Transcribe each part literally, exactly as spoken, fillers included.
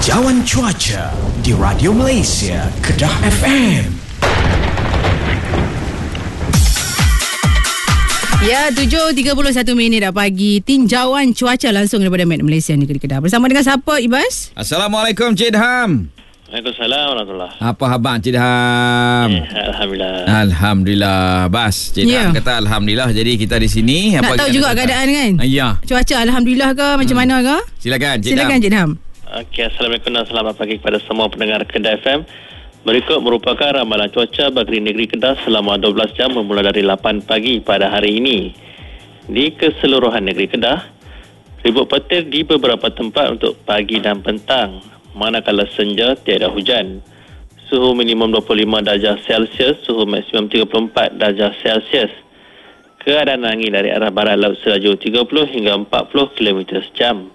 Tinjauan cuaca di Radio Malaysia, Kedah F M. Ya, tujuh tiga puluh satu minit dah pagi. Tinjauan cuaca langsung daripada Met Malaysia Negeri Kedah. Bersama dengan siapa, Ibas? Assalamualaikum, Cik Idham. Waalaikumsalam warahmatullahi. Apa khabar, Cik Idham? Eh, Alhamdulillah. Alhamdulillah. Bas, Cik Idham Ya. kata Alhamdulillah. Jadi kita di sini. Nak apa tahu kita juga kata? keadaan kan? Ya. Cuaca Alhamdulillah ke? Macam Hmm. mana ke? Silakan, Cik Silakan, Idham. Cik Idham. Okey, Assalamualaikum dan selamat pagi kepada semua pendengar Kedah F M. Berikut merupakan ramalan cuaca bagi negeri Kedah selama dua belas jam bermula dari lapan pagi pada hari ini. Di keseluruhan negeri Kedah, ribut petir di beberapa tempat untuk pagi dan petang, manakala senja tiada hujan. Suhu minimum dua puluh lima darjah Celsius, suhu maksimum tiga puluh empat darjah Celsius. Keadaan angin dari arah barat laut selaju tiga puluh hingga empat puluh kilometer sejam.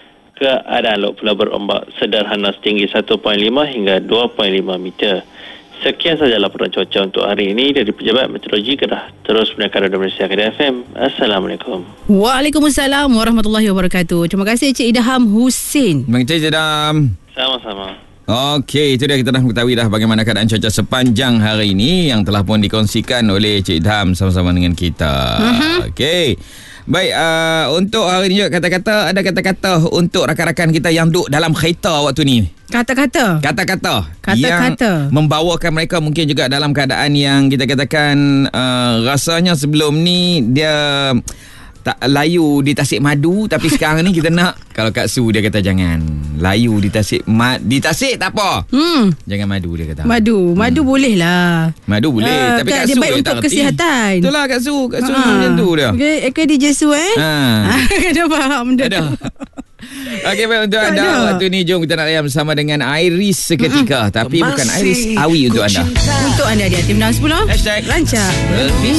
Keadaan laut pula berombak sederhana setinggi satu perpuluhan lima hingga dua perpuluhan lima meter. Sekian sahaja laporan cuaca untuk hari ini dari Pejabat Meteorologi Kedah. Terus mendengar Radio Malaysia Kedah F M. Assalamualaikum. Waalaikumsalam warahmatullahi wabarakatuh. Terima kasih, Cik Idham Hussein. Terima kasih, Cik Idham. Sama-sama. Okey, itu dia, kita dah mengetahui dah bagaimana keadaan cuaca sepanjang hari ini yang telah pun dikongsikan oleh Cik Idham sama-sama dengan kita. Uh-huh. Okey. Baik, uh, untuk hari ini juga kata-kata, ada kata-kata untuk rakan-rakan kita yang duduk dalam kereta waktu ni. Kata-kata. Kata-kata. Kata-kata. Yang membawakan mereka mungkin juga dalam keadaan yang kita katakan uh, rasanya sebelum ni dia tak layu di Tasik Madu, tapi sekarang ni kita nak, kalau Kak Su dia kata jangan layu di Tasik Mad di Tasik tak apa. Hmm. Jangan madu dia kata. Madu, madu hmm. boleh lah. Madu boleh, Ah, tapi kan Kak dia Su baik dia untuk tak reti. kesihatan. Itulah Kak Su, Kak Su Ha. macam tu dia. Okey, Eka D J Su eh. Ha. Kena faham dah. Ada. Okey, baik untuk Tak anda ada. waktu ni jom kita nak layan bersama dengan Iris seketika, tapi bukan Iris Awi untuk anda. Untuk anda dia tim enam sepuluh Hashtag lancar.